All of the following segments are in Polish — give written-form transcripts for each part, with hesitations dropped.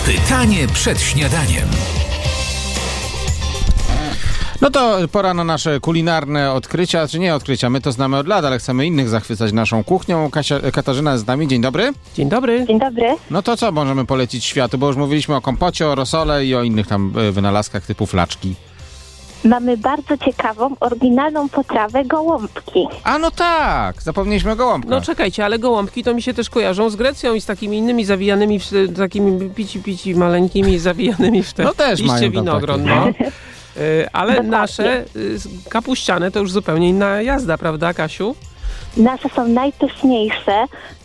Pytanie przed śniadaniem. No to pora na nasze kulinarne odkrycia, czy nie odkrycia, my to znamy od lat, ale chcemy innych zachwycać naszą kuchnią. Katarzyna jest z nami, dzień dobry. Dzień dobry. Dzień dobry. No to co możemy polecić światu, bo już mówiliśmy o kompocie, o rosole i o innych tam wynalazkach typu flaczki. Mamy bardzo ciekawą, oryginalną potrawę gołąbki. A no tak, zapomnieliśmy o gołąbkach. No czekajcie, ale gołąbki to mi się też kojarzą z Grecją i z takimi innymi zawijanymi, takimi pici maleńkimi, zawijanymi w te No też liście mają tam winogron. takie. No. Ale Dokładnie. nasze kapuściane to już zupełnie inna jazda, prawda, Kasiu? Nasze są najpyszniejsze.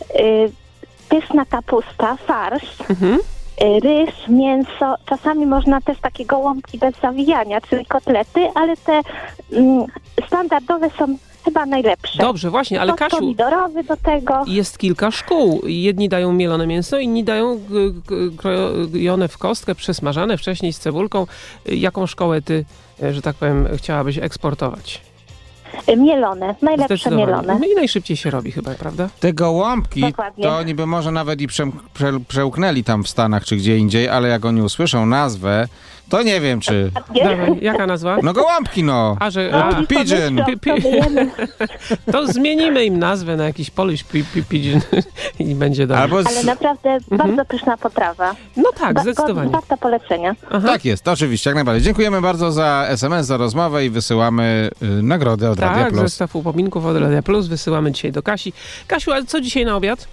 Pyszna kapusta, farsz, ryż, mięso. Czasami można też takie gołąbki bez zawijania, czyli kotlety, ale te standardowe są chyba najlepsze. Dobrze, właśnie, ale Sos Kasiu, pomidorowy do tego. jest kilka szkół. Jedni dają mielone mięso, inni dają krojone w kostkę, przesmażane wcześniej z cebulką. Jaką szkołę ty, że tak powiem, chciałabyś eksportować? Mielone, najlepsze Zdecydowanie. mielone. No i najszybciej się robi chyba, prawda? Te gołąbki, Dokładnie. to niby może nawet i przełknęli tam w Stanach czy gdzie indziej, ale jak oni usłyszą nazwę, to nie wiem czy... Dawaj, jaka nazwa? No gołąbki no! A, że... No, pigeon. To zmienimy im nazwę na jakiś Polish pigeon i będzie dobrze. Albo Ale naprawdę bardzo pyszna potrawa. No tak, zdecydowanie. Warta polecenia. Aha. Tak jest, oczywiście, jak najbardziej. Dziękujemy bardzo za SMS, za rozmowę i wysyłamy nagrodę od Radia Tak, Plus. zestaw upominków od Radia Plus wysyłamy dzisiaj do Kasi. Kasiu, a co dzisiaj na obiad?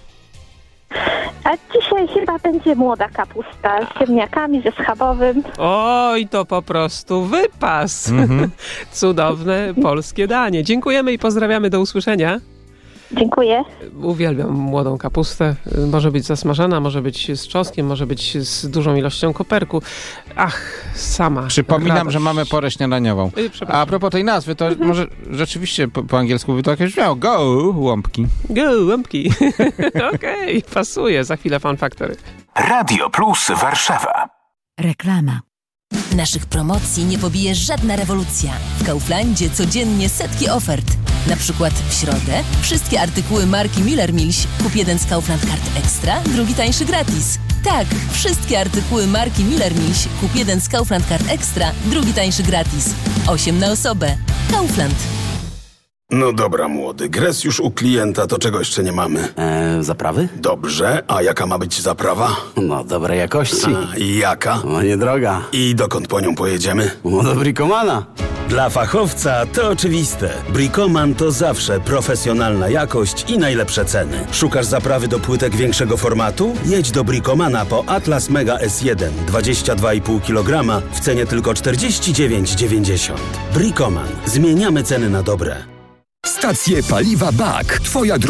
A dzisiaj chyba będzie młoda kapusta z ziemniakami, ze schabowym. Oj, to po prostu wypas. Cudowne polskie danie. Dziękujemy i pozdrawiamy, do usłyszenia. Dziękuję. Uwielbiam młodą kapustę. Może być zasmażana, może być z czosnkiem, może być z dużą ilością koperku. Ach, sama Przypominam, radość. że mamy porę śniadaniową. Przepraszam. A propos tej nazwy, to może rzeczywiście po angielsku by to jakieś brzmiało. Gołąbki. Gołąbki. Okej, pasuje. Za chwilę Fun Factory. Radio Plus Warszawa. Reklama. Naszych promocji nie pobije żadna rewolucja. W Kauflandzie codziennie setki ofert. Na przykład w środę wszystkie artykuły marki Miller Milś. Kup jeden z Kaufland Card Extra, drugi tańszy gratis. Tak, wszystkie artykuły marki Miller Milś. Kup jeden z Kaufland Card Extra, drugi tańszy gratis. 8 na osobę. Kaufland. No dobra, młody. Gres już u klienta, to czego jeszcze nie mamy? Zaprawy? Dobrze, a jaka ma być zaprawa? No, dobrej jakości. A, i jaka? No, niedroga. I dokąd po nią pojedziemy? No, do Bricomana. Dla fachowca to oczywiste. Bricoman to zawsze profesjonalna jakość i najlepsze ceny. Szukasz zaprawy do płytek większego formatu? Jedź do Bricomana po Atlas Mega S1 22,5 kg w cenie tylko 49,90. Bricoman. Zmieniamy ceny na dobre. Stacje paliwa BAK. Twoja